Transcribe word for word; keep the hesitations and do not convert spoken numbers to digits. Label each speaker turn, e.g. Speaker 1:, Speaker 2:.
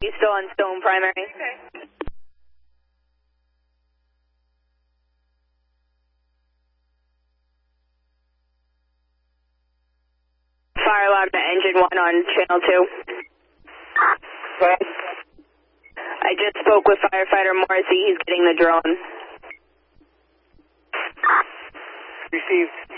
Speaker 1: He's still on Stone Primary.
Speaker 2: Okay.
Speaker 1: Fire alarm to engine one on channel two.
Speaker 3: Okay.
Speaker 1: I just spoke with firefighter Morrissey. He's getting the drone.
Speaker 3: Received.